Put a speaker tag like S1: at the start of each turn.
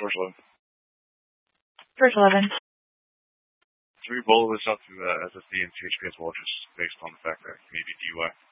S1: George 11.
S2: George 11.
S1: Should we roll this up to SSD and CHP as well, just based on the fact that maybe DUI?